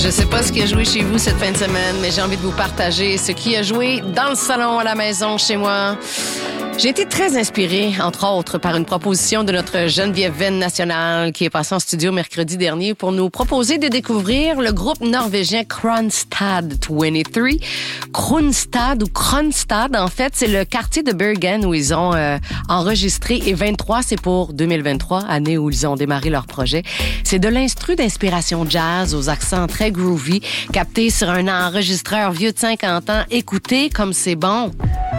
Je sais pas ce qui a joué chez vous cette fin de semaine, mais j'ai envie de vous partager ce qui a joué dans le salon à la maison chez moi. J'ai été très inspirée, entre autres, par une proposition de notre Geneviève Venn nationale qui est passée en studio mercredi dernier pour nous proposer de découvrir le groupe norvégien Kronstad 23. Kronstad, en fait, c'est le quartier de Bergen où ils ont enregistré, et 23, c'est pour 2023, année où ils ont démarré leur projet. C'est de l'instru d'inspiration jazz aux accents très groovy, capté sur un enregistreur vieux de 50 ans. Écoutez comme c'est bon.